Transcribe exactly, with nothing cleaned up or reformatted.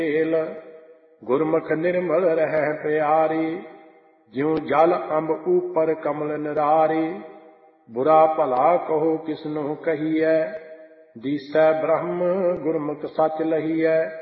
ਮੇਲ। ਗੁਰਮੁਖ ਨਿਰਮਲ ਰਹਿ ਪਿਆਰੀ, ਜਿਉ ਜਲ ਅੰਬ ਊਪਰ ਕਮਲ ਨਿਰਾਰੀ। ਬੁਰਾ ਭਲਾ ਕਹੋ ਕਿਸਨੂੰ ਕਹੀਐ, ਦੀਸੈ ਬ੍ਰਹਮ ਗੁਰਮੁਖ ਸਚ ਲਹੀਐ।